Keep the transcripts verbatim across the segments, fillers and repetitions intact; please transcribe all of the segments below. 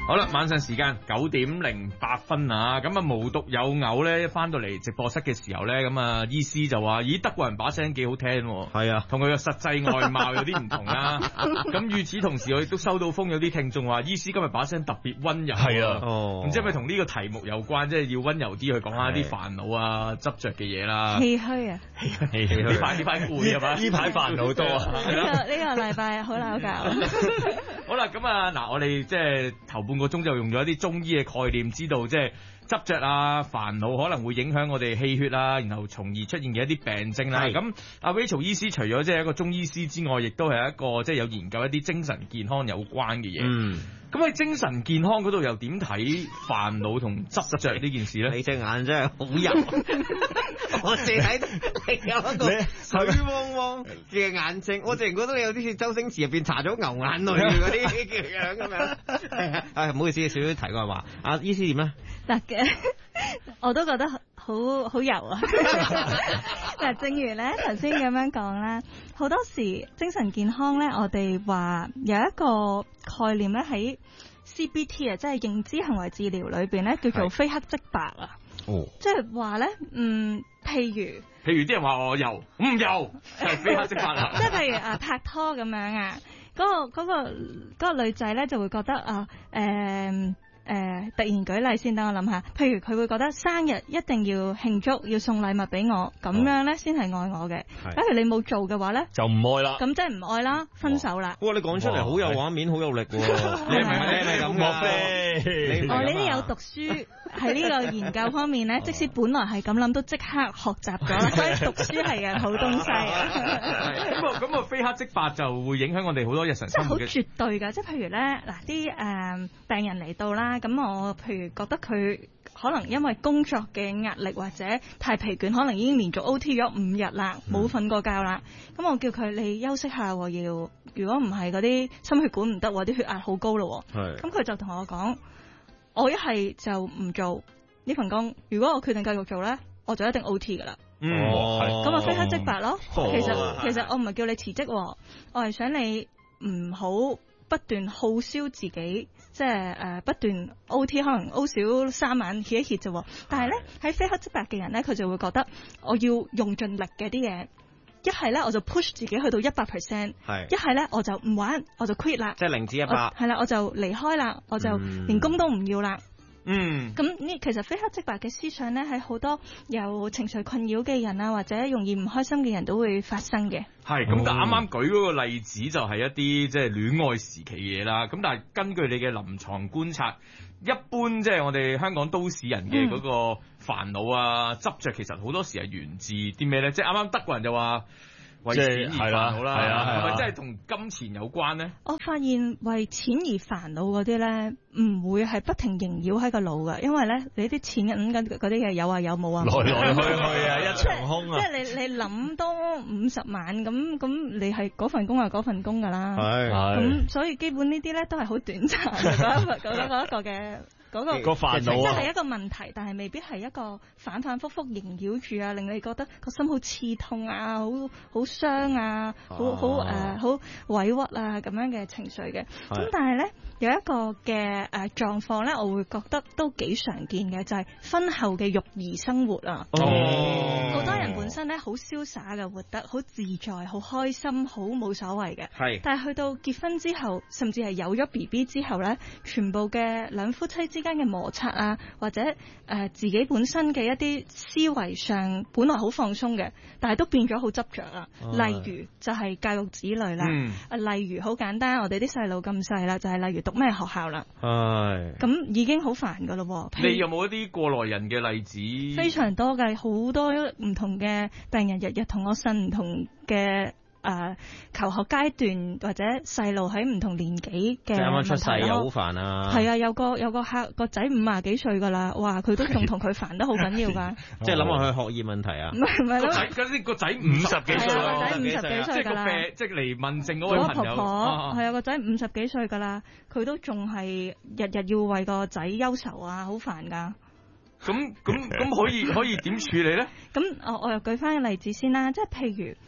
好啦，晚上時間九點零八分啊，咁啊無獨有偶咧，翻到嚟直播室嘅時候咧，咁啊醫師就話：咦，德國人把聲幾好聽，係啊，同佢嘅實際外貌有啲唔同啦。咁與此同時，我亦都收到風，有啲聽眾話：醫師今日把聲特別溫柔，係啊，哦，唔知係咪同呢個題目有關，即係要溫柔啲去講下啲煩惱啊、執着嘅嘢啦。 唏噓啊， 唏噓，呢排呢排攰係嘛？呢排煩惱多啊。 呢個呢個禮拜好鬧交。 好啦，咁啊嗱，我哋即係頭半個鐘就用咗一啲中醫嘅概念，知道即係執着啊、煩惱可能會影響我哋氣血啊，然後從而出現嘅一啲病症啦。咁阿 Rachel 醫師除咗即係一個中醫師之外，亦都係一個即係有研究一啲精神健康有關嘅嘢。嗯，咁喺精神健康嗰度又點睇煩惱同執着呢件事咧？ 你隻眼真係好油，我淨睇你有一個水汪汪嘅眼睛，我淨覺得你有啲似周星馳入邊搽咗牛眼淚嗰啲嘅樣咁樣。係唔好意思，少少題外話。阿醫師點咧？ 嗱嘅，我都覺得好好油啊！嗱，正如咧頭先咁樣講啦，好多時精神健康咧，我哋話有一個概念咧喺 C B T 啊，即係認知行為治療裏邊咧，叫做非黑即白啊。哦，即係話咧，嗯，譬如譬如啲人話我油，唔油就係非黑即白啦。 即係譬如啊，拍拖咁樣啊，嗰個嗰個嗰個女仔咧就會覺得啊，誒。誒、呃，突然舉例先，等我諗下。譬如佢會覺得生日一定要慶祝，要送禮物俾我，咁樣咧先係愛我嘅。假如你冇做嘅話咧， 就唔愛啦。 咁即係唔愛啦，分手啦。 哇，你講出嚟好有畫面，好有力喎。你係咪你係咁㗎？ 哦，你都有讀書喺呢個研究方面咧，即使本來係咁諗，都即刻學習咗，所以讀書係嘅好東西。 咁啊，咁啊，非黑即白就會影響我哋好多日常生活嘅。 即係好絕對㗎，即係譬如咧，嗱啲誒病人嚟到啦。咁我譬如覺得佢可能因為工作嘅壓力或者太疲倦，可能已經連續 O T 咗五日啦，冇瞓過覺啦。咁我叫佢你休息下，要如果唔係嗰啲心血管唔得，啲血壓好高咯。係。咁佢就同我講，我一係就唔做呢份工，如果我決定繼續做咧，我就一定 O T 噶啦。嗯，咁啊非黑即白咯。哦、其實其實我唔係叫你辭職，我係想你唔好不斷耗燒自己。即係誒不斷 O T， 可能 O 少三晚歇一歇啫。但係咧喺非黑即白嘅人咧，佢就會覺得我要用盡力嘅啲嘢。一係咧我就 push 自己去到一百 percent， 一係咧我就唔玩，我就 quit 啦。 即係零至一百。係啦，我就離開啦，我就連工都唔要啦。 嗯， 咁呢其實非黑即白嘅思想咧，喺好多有情緒困擾嘅人啊，或者容易唔開心嘅人都會發生嘅。 係，咁但啱啱舉嗰個例子就係一啲即係戀愛時期嘅嘢啦。咁但係根據你嘅臨床觀察，一般即係我哋香港都市人嘅嗰個煩惱啊、執着，其實好多時係源自啲咩咧？即係啱啱德國人就話為錢而煩惱啦，係啊，係咪真係同金錢有關咧？ 我發現為錢而煩惱嗰啲咧，唔會係不停縈繞喺個腦㗎，因為咧你啲錢緊緊嗰啲嘢有啊有冇啊， 來來去去啊一場空啊！ 即係你你諗多五十萬咁咁，你係嗰份工係嗰份工㗎啦， 係咁所以基本呢啲咧都係好短暫嘅嗰一個嗰嗰一個嘅。嗰、那個個煩惱啊， 即係一個問題，但係未必係一個反反覆覆縈繞住啊，令你覺得個心好刺痛啊，好好傷啊，好好誒好委屈啊咁樣嘅情緒嘅。咁但係咧有一個嘅誒狀況咧，我會覺得都幾常見嘅，就係、是、婚後嘅育兒生活啊。哦，好多人本身咧好瀟灑嘅，活得好自在、好開心、好冇所謂嘅。係，但係去到結婚之後，甚至係有咗 B B 之後咧，全部嘅兩夫妻之間嘅摩擦啊，或者誒、呃、自己本身嘅一啲思維上本來好放鬆嘅，但係都變咗好執着啦。例如就係教育子女啦，啊、嗯、例如好簡單，我哋啲細路咁細啦，就係、是、例如讀咩學校啦，係咁已經好煩噶咯。 你有冇一啲過來人嘅例子？ 非常多嘅，好多唔同嘅病人日日同我呻唔同嘅。誒、呃，求學階段或者細路喺唔同年紀嘅， 啱啱出世又好煩啊！ 係啊，有個有個客個仔五廿幾歲噶啦，哇，佢都仲同佢煩得好緊要噶， 即係諗下佢學業問題啊！ 唔係唔係， 個仔嗰啲個仔五十幾歲啦， 個仔五十幾歲噶啦， 即係嚟問症嗰位朋友， 婆婆係啊，個仔五十幾歲噶啦，佢都仲係日日要為個仔憂愁啊，好煩噶。 咁咁咁可以可以點處理咧？ 咁我我又舉翻個例子先啦，即係譬如。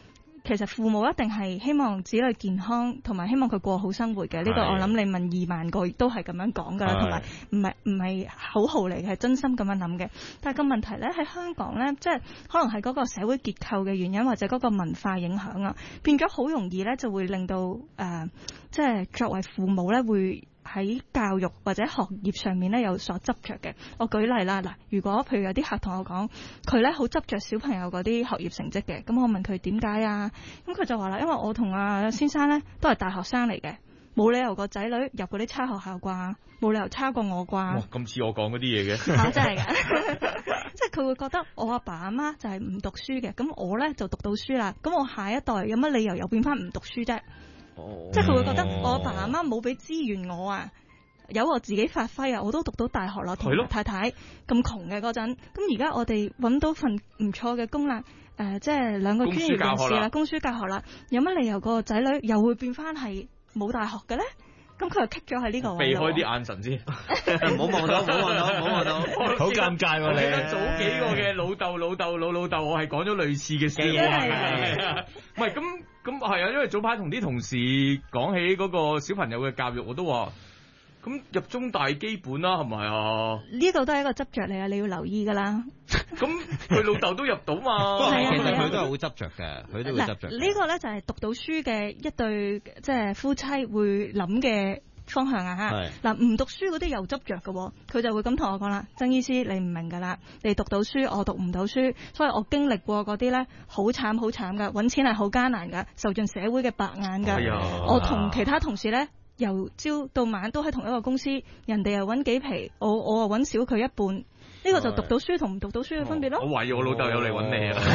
其實父母一定係希望子女健康，同埋希望佢過好生活嘅。呢、這個我諗你問二萬個都係咁樣講㗎啦，同埋唔係唔係口號嚟嘅，係真心咁樣諗嘅。但係個問題咧喺香港咧，即係可能係嗰個社會結構嘅原因，或者嗰個文化影響啊，變咗好容易咧就會令到誒、呃，即係作為父母咧會喺教育或者學業上面咧有所執着嘅。我舉例啦，嗱，如果譬如有啲客同我講，佢咧好執着小朋友嗰啲學業成績嘅，咁我問佢點解啊？咁佢就話啦，因為我同阿先生咧都係大學生嚟嘅，冇理由個仔女入嗰啲差學校啩，冇理由差過我啩。 哇，咁似我講嗰啲嘢嘅。 啊，真係㗎，即係佢會覺得我阿爸阿媽就係唔讀書嘅，咁我咧就讀到書啦，咁我下一代有乜理由又變翻唔讀書啫？ 哦、 即係佢會覺得我阿爸阿媽冇俾資源我啊，有我自己發揮啊，我都讀到大學啦，同太太咁窮嘅嗰陣，咁而家我哋揾到份唔錯嘅工啦，誒、呃，即係兩個專業人士啦，供書教學啦，有乜理由個仔女又會變翻係冇大學嘅咧？咁佢又棘咗喺呢個位， 避開啲眼神先， 唔好望到，唔好望到，唔好望到， 好尷尬喎！你記得早幾個嘅老豆、老豆、老老豆，我係講咗類似嘅事喎。唔係咁咁係啊，因為早排同啲同事講起嗰個小朋友嘅教育，我都話咁入中大基本啦，係咪啊？ 呢度都係一個執着嚟啊，你要留意㗎啦。 咁佢老豆都入到嘛？ 其實佢都係好執着嘅，佢都會執着。 呢個咧就係讀到書嘅一對即係夫妻會諗嘅方向啊嚇。嗱，唔讀書嗰啲又執着嘅，佢就會咁同我講啦，曾醫師你唔明㗎啦，你讀到書我讀唔到書，所以我經歷過嗰啲咧好慘好慘㗎，揾錢係好艱難㗎，受盡社會嘅白眼㗎。哎、我同其他同事咧由朝到晚都喺同一個公司，人哋又揾幾皮，我我又揾少佢一半。呢、這個就讀到書同唔讀到書嘅分別咯。 我懷疑我老豆有嚟揾你啊！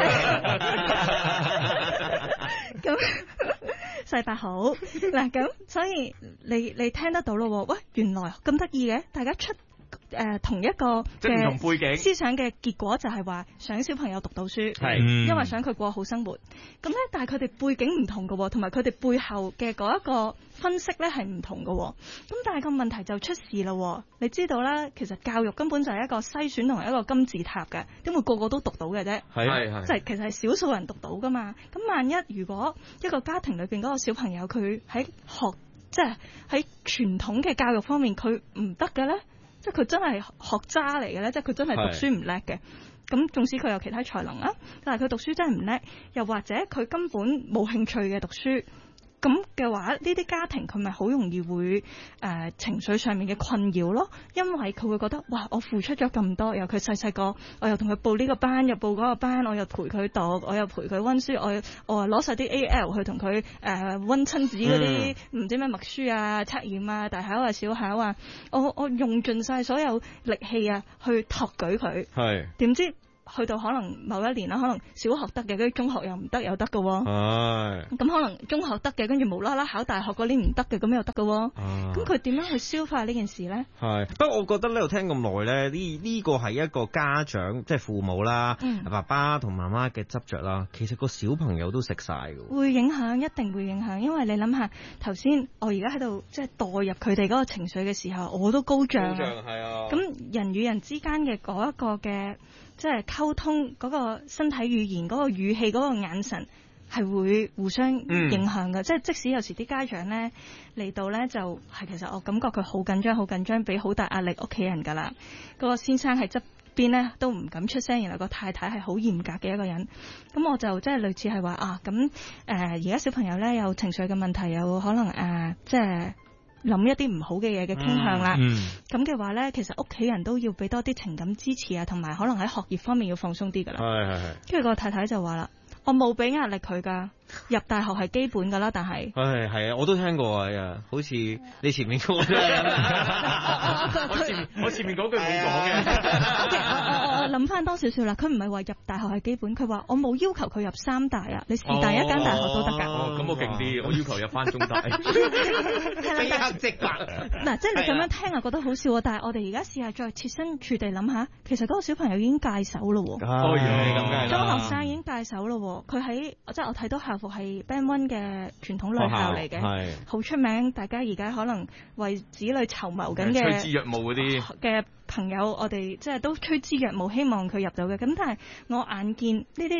咁世伯好嗱，咁所以你你聽得到咯？喂，原來咁得意嘅，大家出誒、呃、同一個即係唔同背景思想嘅結果就係話想小朋友讀到書，係、 嗯、因為想佢過好生活。咁咧，但係佢哋背景唔同嘅，同埋佢哋背後嘅嗰一個分析咧係唔同嘅。咁但係個問題就出事啦。你知道啦，其實教育根本就係一個篩選同埋一個金字塔嘅，點會個個都讀到嘅啫？ 係係即係其實係少數人讀到噶嘛。咁萬一如果一個家庭裏邊嗰個小朋友佢喺學，即係喺傳統嘅教育方面佢唔得嘅咧，即係佢真係學渣嚟嘅咧，即係佢真係讀書唔叻嘅。咁縱使佢有其他才能啊，但係佢讀書真係唔叻，又或者佢根本冇興趣嘅讀書。咁嘅話，呢啲家庭佢咪好容易會誒、呃、情緒上面嘅困擾咯，因為佢會覺得哇，我付出咗咁多，由佢細細個，我又同佢報呢個班，又報嗰個班，我又陪佢讀，我又陪佢溫書，我我攞晒啲 A L 去同佢誒溫親子嗰啲唔知咩默書啊、測驗啊、大考啊、小考啊，我我用盡晒所有力氣啊去托舉佢，係點知？去到可能某一年啦，可能小學得嘅，跟住中學又唔得，又得嘅喎。係。咁可能中學得嘅，跟住無啦啦考大學嗰年唔得嘅，咁又得嘅喎。咁佢點樣去消化呢件事咧？係。不過我覺得呢度聽咁耐咧，呢呢個係一個家長即係父母啦，嗯、爸爸同媽媽嘅執着啦。其實個小朋友都食晒嘅。會影響，一定會影響，因為你諗下頭先，我而家喺度即係代入佢哋嗰個情緒嘅時候，我都高漲。高漲係啊。咁人與人之間嘅嗰一個嘅。即係溝通嗰個身體語言、嗰個語氣、嗰個眼神係會互相影響嘅。嗯、即係即使有時啲家長咧嚟到咧，就係其實我感覺佢好緊張、好緊張，俾好大壓力屋企人㗎啦。嗰個先生喺側邊咧都唔敢出聲，然後個太太係好嚴格嘅一個人。咁我就即係類似係話啊，咁誒而家小朋友咧有情緒嘅問題，有可能誒、呃、即係。諗一啲唔好嘅嘢嘅傾向啦，咁嘅、嗯、話咧，其實屋企人都要俾多啲情感支持啊，同埋可能喺學業方面要放鬆啲噶啦。係係係。跟住個太太就話啦，我冇俾壓力佢噶。入大學係基本㗎啦，但係係係啊，我都聽過啊，好似你前面講嘅，我前我前面嗰句冇講嘅。我我諗翻多少少啦，佢唔係話入大學係基本，佢話我冇要求佢入三大啊，你是但一間大學都得㗎。哦，咁我勁啲，我要求入翻中大。非黑即白。嗱，即係你咁樣聽啊，覺得好笑喎，但係我哋而家試下再設身處地諗下，其實嗰個小朋友已經戒手咯喎。哦，咁嘅。中學生已經戒手咯喎，佢喺即係我睇到校服係 Band One 嘅傳統女校嚟嘅，好出名。大家而家可能為子女籌謀緊嘅，趨之若鶩嗰啲嘅朋友，我哋即係都趨之若鶩，希望佢入到嘅。咁但係我眼見呢啲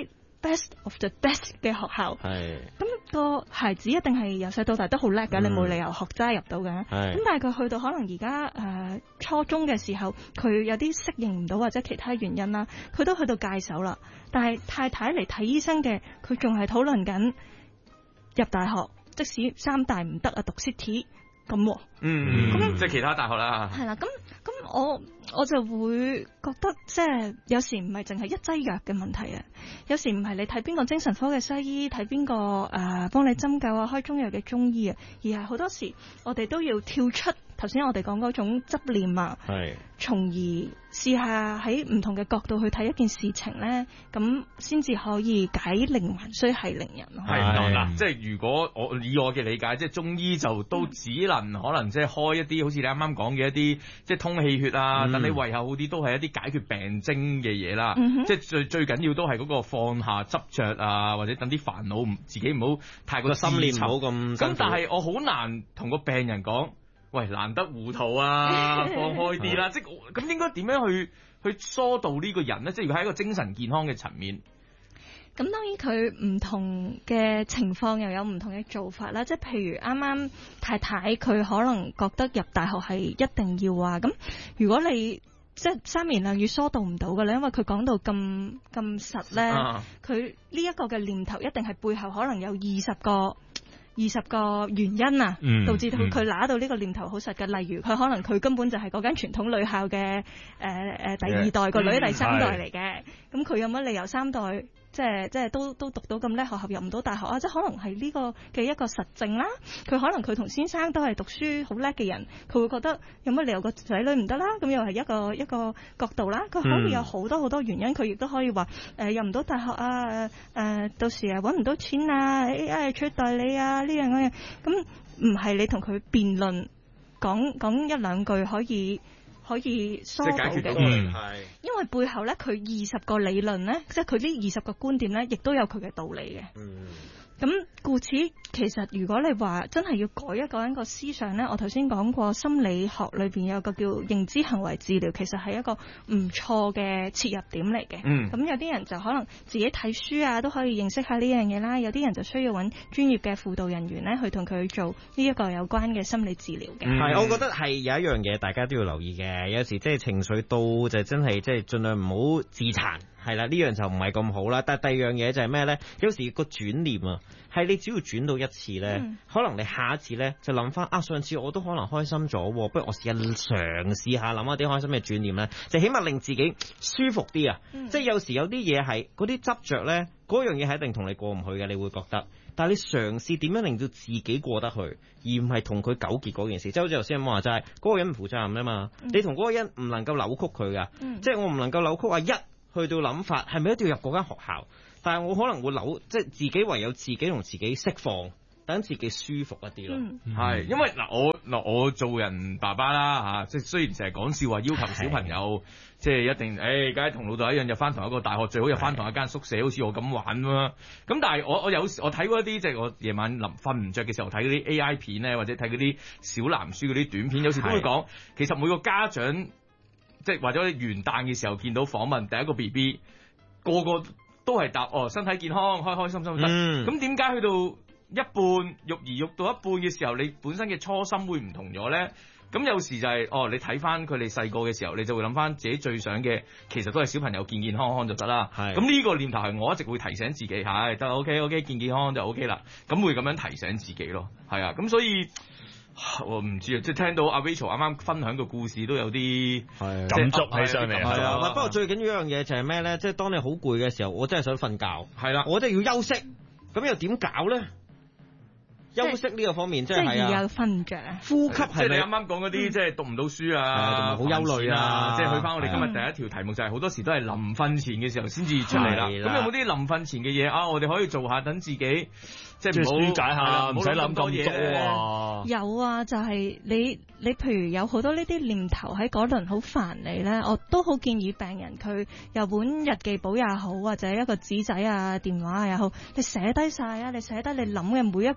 best of the best 嘅學校。 係。 咁個孩子一定係由細到大都好叻㗎， 嗯你冇理由學渣入到嘅。 係。 咁但係佢去到可能而家誒初中嘅時候，佢有啲適應唔到或者其他原因啦，佢都去到戒手啦。但係太太嚟睇醫生嘅，佢仲係討論緊入大學，即使三大唔得啊，讀 City 咁喎。 嗯， 咁即係其他大學啦。 係啦，咁咁我我就會覺得即係有時唔係淨係一劑藥嘅問題啊，有時唔係你睇邊個精神科嘅西醫，睇邊個誒幫你針灸啊，開中藥嘅中醫啊，而係好多時我哋都要跳出頭先我哋講嗰種執念啊， 係， 從而試下喺唔同嘅角度去睇一件事情咧，咁先至可以解鈴還須繫鈴人咯。 係嗱，即係如果我以我嘅理解，即係中醫就都只能可能即係開一啲好似你啱啱講嘅一啲即係通氣血啊，等、嗯、你胃口好啲，都係一啲解決病徵嘅嘢啦。嗯、即係最最緊要都係嗰個放下執着啊，或者等啲煩惱唔自己唔好太過心念唔好咁。 咁但係我好難同個病人講，喂，難得糊塗啊，放開啲啦。即係咁應該點樣去去疏導呢個人咧？即係如果喺一個精神健康嘅層面。 咁當然佢唔同嘅情況又有唔同嘅做法啦，即係譬如啱啱太太佢可能覺得入大學係一定要啊，咁如果你即係三言兩語疏導唔到嘅咧，因為佢講到咁咁實咧，佢呢一個嘅念頭一定係背後可能有二十個。二十個原因啊， 嗯、 導致到佢拿到呢個念頭好實嘅。例如佢可能佢根本就係嗰間傳統女校嘅誒誒第二代個女、嗯、第三代嚟嘅，咁佢有乜理由三代即係即係都都讀到咁叻學校入唔到大學啊？即係可能係呢個嘅一個實證啦。佢可能佢同先生都係讀書好叻嘅人，佢會覺得有乜理由個仔女唔得啦？咁又係一個一個角度啦。佢可以有好多好多原因，佢亦都可以話誒、呃、入唔到大學啊，誒、呃、到時啊揾唔到錢啊 ，A I 取代你啊呢樣嗰樣，咁唔係你同佢辯論講講一兩句可以。可以疏導嘅， 嗯、 因為背後咧佢二十個理論咧，即係佢呢二十個觀點咧，亦都有佢嘅道理嘅。 嗯咁故此，其實如果你話真係要改一個人個思想呢，我頭先講過心理學裏邊有個叫認知行為治療，其實係一個唔錯嘅切入點嚟嘅。 嗯， 咁有啲人就可能自己睇書啊，都可以認識下呢樣嘢啦。有啲人就需要揾專業嘅輔導人員呢，去同佢做呢一個有關嘅心理治療嘅。 係、嗯，我覺得係有一樣嘢大家都要留意嘅。有時即係情緒到就真係即係盡量唔好自殘。係啦，呢樣就唔係咁好啦。但係第二樣嘢就係咩咧？有時個轉念啊，係你只要轉到一次咧，嗯、可能你下一次咧就諗翻啊，上次我都可能開心咗，不如我試下嘗試下諗一啲開心嘅轉念咧，就起碼令自己舒服啲啊。嗯、即係有時有啲嘢係嗰啲執着咧，嗰樣嘢係一定同你過唔去嘅，你會覺得。但係你嘗試點樣令到自己過得去，而唔係同佢糾結嗰件事。即係好似頭先咁話齋，嗰、嗰個人唔負責任啊嘛，嗯、你同嗰個人唔能夠扭曲佢噶，嗯、即係我唔能夠扭曲話一。去到諗法係咪一定要入嗰間學校？但係我可能會扭，即係自己唯有自己同自己釋放，等自己舒服一啲咯。 係、嗯，因為嗱我嗱我做人爸爸啦嚇，即係雖然成日講笑話要求小朋友，即係一定誒，梗係同老豆一樣入翻同一個大學，最好入翻同一間宿舍，好似我咁玩啦。咁但係我我有時我睇過一啲即係我夜晚臨瞓唔着嘅時候睇嗰啲 A I 片咧，或者睇嗰啲小藍書嗰啲短片，有時都會講，其實每個家長。即係或者元旦嘅時候見到訪問第一個 B B， 個個都係答哦身體健康，開開心心得。咁點解去到一半育兒育到一半嘅時候，你本身嘅初心會唔同咗咧？咁有時就係、是、哦，你睇翻佢哋細個嘅時候，你就會諗翻自己最想嘅，其實都係小朋友健健康康就得啦。咁呢是個念頭係我一直會提醒自己，係得 OK OK 健健康康就 OK 啦。咁會咁樣提醒自己咯，係啊。咁所以。我唔知啊，即係聽到阿 Rachel 啱啱分享個故事都有啲感觸起上嚟。 係啊，不過最緊要一樣嘢就係咩咧？即係當你好攰嘅時候，我真係想瞓覺。係啦，我真係要休息。咁又點搞咧？休息呢個方面即係即係又瞓唔着啊！ 呼吸係你啱啱講嗰啲，即係讀唔到書啊， 好憂慮啊！ 即係去翻我哋今日第一條題目就係好多時都係臨瞓前嘅時候先至出嚟啦。咁有冇啲臨瞓前嘅嘢啊？我哋可以做下，等自己即係唔好舒解下，唔使諗咁多嘢。 有啊，就係你你譬如有好多呢啲念頭喺嗰輪好煩你咧，我都好建議病人佢有本日記簿也好，或者一個紙仔啊、電話也好，你寫低晒啊，你寫低你諗嘅每一個念頭。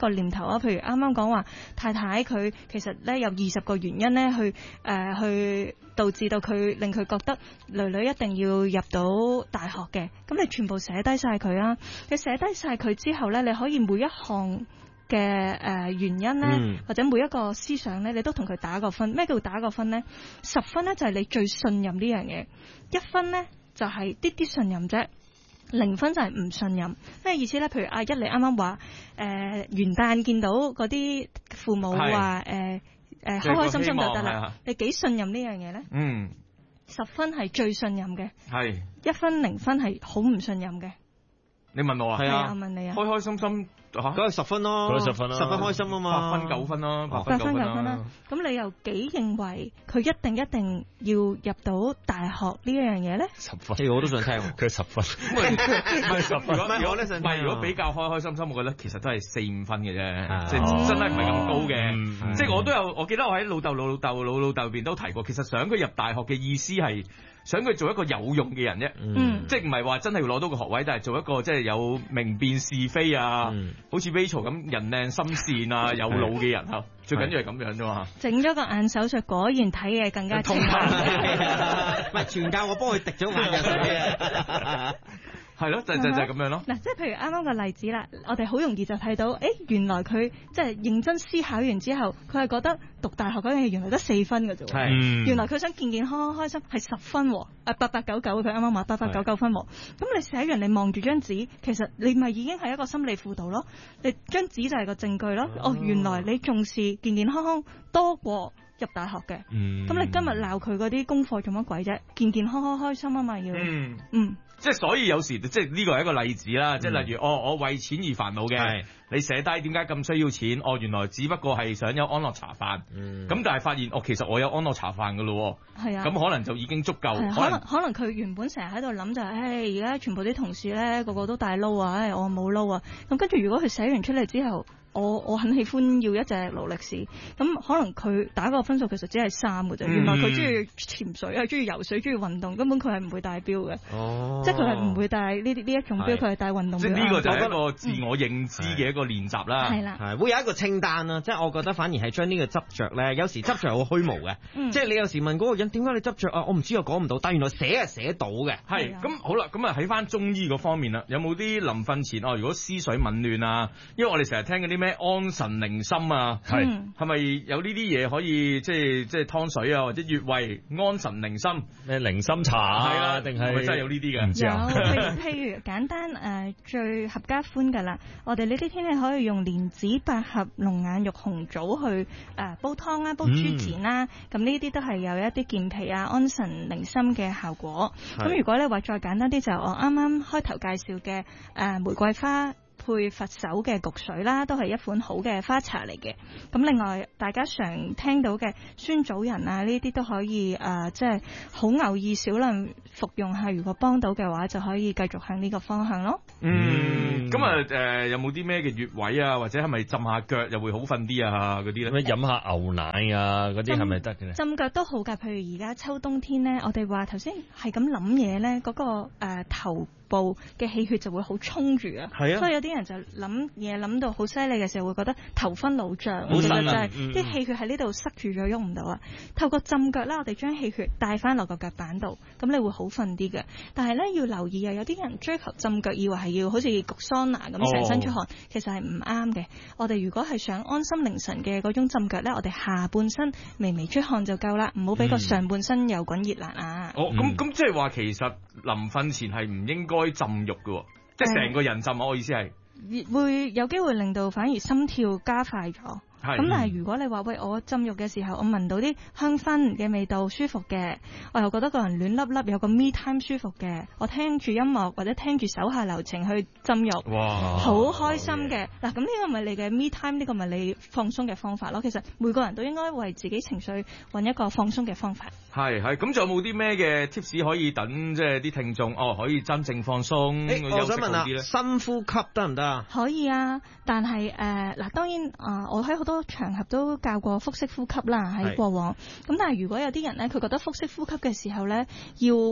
頭啊。譬如啱啱講話太太佢其實咧有二十個原因咧去誒、呃、去導致到佢令佢覺得囡囡一定要入到大學嘅，咁你全部寫低晒佢啊！你寫低晒佢之後咧，你可以每一項嘅誒、呃、原因咧， 嗯、 或者每一個思想咧，你都同佢打個分。咩叫打個分咧？十分咧就係你最信任呢樣嘢，一分咧就係啲啲信任啫，零分就係唔信任。咩意思咧？譬如阿一你啱啱話誒元旦見到嗰啲父母話誒誒開開心心就得啦，你幾信任呢樣嘢咧？ 嗯， 十分係最信任嘅， 係一分零分係好唔信任嘅。 你問我啊？ 係啊，我問你啊， 開開心心。 嗰個十分咯， 嗰個十分咯， 十分開心啊嘛， 八分九分咯，八分分九分啦。咁你又幾認為佢一定一定要入到大學呢一樣嘢咧？ 十分， 我都想聽佢十分， 唔係十分。 如果咧， 唔係如果比較開開心心，我覺得其實都係四五分嘅啫， 啊、 即係真係唔係咁高嘅。 嗯、 即係我都有，我記得我喺老豆老老豆老老豆入邊都提過，其實想佢入大學嘅意思係想佢做一個有用嘅人啫， 嗯、 即係唔係話真係要攞到個學位，但係做一個即係有明辨是非啊， 嗯、 好似 Rachel 咁人靚心善啊，有腦嘅人嚇，最緊要係咁樣啫嘛。 整咗個眼手術，果然睇嘢更加清晰。 唔係全教我幫佢滴咗眼藥水啊！ 係咯，就就就係咁樣咯。 嗱，即係譬如啱啱個例子啦，我哋好容易就睇到，誒原來佢即係認真思考完之後，佢係覺得讀大學嗰樣嘢原來得四分嘅啫。係， 嗯、 原來佢想健健康康開心係十分喎，啊八八九九，佢啱啱話八八九九分喎。咁你寫完你望住張紙，其實你咪已經係一個心理輔導咯。你張紙就係個證據咯。哦，原來你重視健健康康多過入大學嘅。咁、嗯、你今日鬧佢嗰啲功課做乜鬼啫？健健康康開心啊嘛要。嗯。嗯。 即係所以有時即係呢個係一個例子啦，即係例如哦，我為錢而煩惱嘅，你寫低點解咁需要錢？哦，原來只不過係想有安樂茶飯，咁、嗯、但係發現哦，其實我有安樂茶飯噶咯，係啊，咁可能就已經足夠。 可能可能佢原本成日喺度諗就係、是，唉，而家全部啲同事咧個個都大撈啊，唉，我冇撈啊，咁跟住如果佢寫完出嚟之後。我我很喜歡要一隻勞力士，咁可能佢打個分數其實只係三嘅啫。原來佢中意潛水啊，中意游水，中意運動，根本佢係唔會帶錶嘅。哦，即係佢係唔會帶呢啲呢一種錶，佢係帶運動錶。 即係呢個就係一個自我認知嘅一個練習啦。 係啦， 係會有一個清單啦。即係我覺得反而係將呢個執着咧，有時執着好虛無嘅。嗯、即係你有時問嗰個人點解你執着啊？我唔知，我講唔到。但係原來寫係寫到嘅。 係咁好啦，咁啊喺翻中醫嗰方面啦，有冇啲臨瞓前哦？如果思緒紊亂啊，因為我哋成日聽嗰啲咩安神寧心啊，係係咪有呢啲嘢可以即係即係湯水啊，或者穴位安神寧心咩寧心茶啊，定係真係有呢啲嘅？ 唔知啊。有譬如譬如簡單誒、呃、最合家歡㗎啦，我哋呢啲天氣可以用蓮子、百合、龍眼、玉紅棗去誒、呃、煲湯啦、煲豬展啦，咁呢啲都係有一啲健脾啊、安神寧心嘅效果。咁如果你話再簡單啲，就我啱啱開頭介紹嘅誒、呃、玫瑰花配佛手嘅焗水啦，都係一款好嘅花茶嚟嘅。咁另外大家常聽到嘅酸棗仁啊，呢啲都可以誒，即係好偶爾少量服用下，如果幫到嘅話，就可以繼續向呢個方向咯。 嗯，咁啊誒，有冇啲咩嘅穴位啊，或者係咪浸下腳又會好瞓啲啊？嗰啲咧， 咩飲下牛奶啊，嗰啲係咪得嘅咧？ 浸腳都好㗎，譬如而家秋冬天咧，我哋話頭先係咁諗嘢咧，嗰、嗰個誒、呃、頭部嘅氣血就會好充裕啊，係啊，所以有啲人就諗嘢諗到好犀利嘅時候，會覺得頭昏腦脹，其實就係啲氣血喺呢度塞住咗，喐唔到啊。透過浸腳啦，我哋將氣血帶翻落個腳板度，咁你會好瞓啲嘅。但係咧要留意啊，有啲人追求浸腳，以為係要好似焗桑拿咁成身出汗，哦、其實係唔啱嘅。我哋如果係想安心寧神嘅嗰種浸腳咧，我哋下半身微微出汗就夠啦，唔好俾個上半身又滾熱辣啊。 哦，咁咁即係話其實臨瞓前係唔應該浸浴嘅，即係成個人浸。我意思係會有機會令到反而心跳加快咗。咁但係如果你話喂，我浸浴嘅時候，我聞到啲香薰嘅味道舒服嘅，我又覺得個人暖粒粒，有個 me time 舒服嘅，我聽住音樂或者聽住手下留情去浸浴，哇，好開心嘅。嗱，咁呢個咪你嘅 me time，呢個咪你放鬆嘅方法咯。其實每個人都應該為自己情緒揾一個放鬆嘅方法。 係係，咁仲有冇啲咩嘅 tips 可以等即係啲聽眾哦可以真正放鬆？ 欸、我想問下，深呼吸得唔得啊？ 可以啊，但係誒嗱，當然啊、呃，我喺好多場合都教過腹式呼吸啦，喺過往。咁但係如果有啲人咧，佢覺得腹式呼吸嘅時候咧，要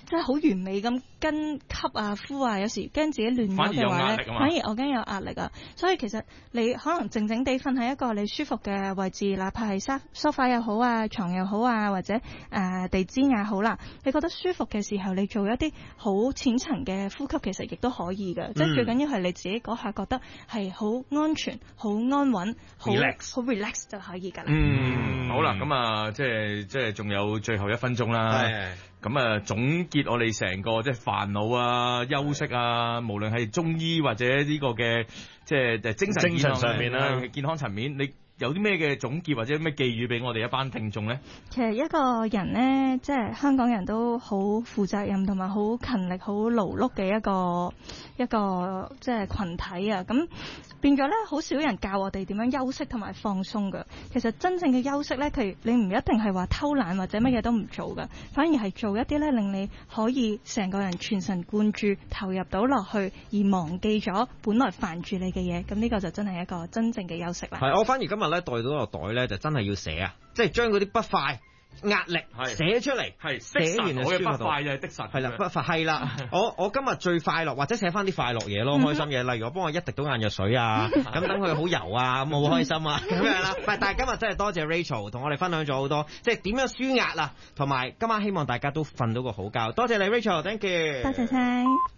即係好完美咁跟吸啊呼啊，有時驚自己亂咗嘅話咧，反而我驚有壓力啊。所以其實你可能靜靜地瞓喺一個你舒服嘅位置，哪怕係沙梳化又好啊，床又好啊，或者誒、呃、地氈也好啦，你覺得舒服嘅時候，你做一啲好淺層嘅呼吸，其實亦都可以嘅。即係、嗯、最緊要係你自己嗰下覺得係好安全、好安穩、好 relax、好 relax 就可以㗎啦。 嗯，好啦，咁啊，即係即係仲有最後一分鐘啦。係。咁啊，總結我哋成個即係煩惱啊、休息啊，無論係中醫或者呢個嘅即係精神精神上面啦， 健康層面，你有啲咩嘅總結或者咩寄語俾我哋一班聽眾咧？ 其實一個人咧，即係香港人都好負責任同埋好勤力、好勞碌嘅一個一個即係群體啊。咁變咗咧，好少人教我哋點樣休息同埋放鬆㗎。其實真正嘅休息咧，佢你唔一定係話偷懶或者乜嘢都唔做㗎，反而係做一啲咧令你可以成個人全神貫注投入到落去，而忘記咗本來煩住你嘅嘢。咁呢個就真係一個真正嘅休息啦。 係，我反而今日咧帶到個袋咧，就真係要寫啊，即係將嗰啲不快、壓力寫出嚟， 係寫完我嘅不快就係的神， 係啦，不快係啦。我我今日最快樂，或者寫翻啲快樂嘢咯，開心嘢，例如我幫我一滴到眼藥水啊，咁等佢好油啊，咁好開心啊，咁樣啦。唔係，但係今日真係多謝 Rachel 同我哋分享咗好多，即係點樣舒壓啊，同埋今晚希望大家都瞓到個好覺。多謝你 Rachel，thank you， 多謝晒。